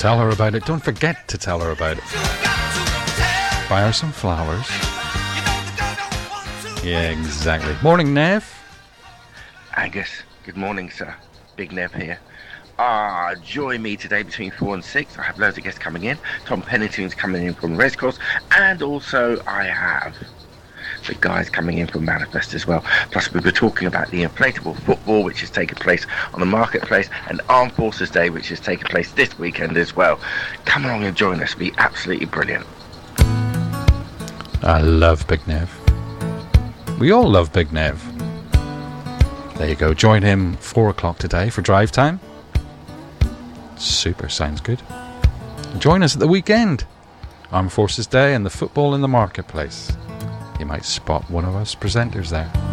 Tell her about it. Don't forget to tell her about it. Buy her some flowers. Yeah, exactly. Morning, Nev. Angus, good morning, sir. Big Nev here. Join me today between 4 and 6. I have loads of guests coming in. Tom Pennington's coming in from the Racecourse, and also I have the guys coming in from Manifest as well. Plus, we were talking about the inflatable football, which has taken place on the marketplace, and Armed Forces Day, which has taken place this weekend as well. Come along and join us. It'll be absolutely brilliant. I love Big Nev. We all love Big Nev. There you go. Join him 4 o'clock today for drive time. Super, sounds good. Join us at the weekend. Armed Forces Day and the football in the marketplace. You might spot one of us presenters there.